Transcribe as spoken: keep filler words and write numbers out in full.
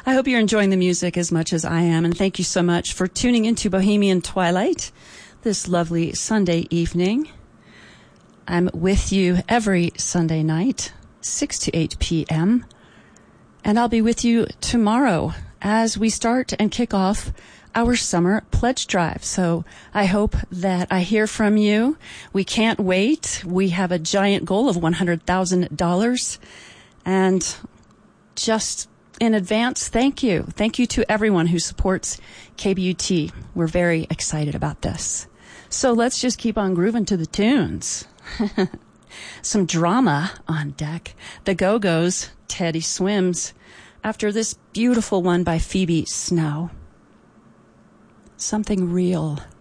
I hope you're enjoying the music as much as I am, and thank you so much for tuning into Bohemian Twilight this lovely Sunday evening. I'm with you every Sunday night, six to eight p.m., and I'll be with you tomorrow as we start and kick off our summer pledge drive. So I hope that I hear from you. We can't wait. We have a giant goal of one hundred thousand dollars, and just in advance, thank you. Thank you to everyone who supports K B U T. We're very excited about this. So let's just keep on grooving to the tunes. Some drama on deck. The Go-Go's, Teddy Swims, after this beautiful one by Phoebe Snow. Something real.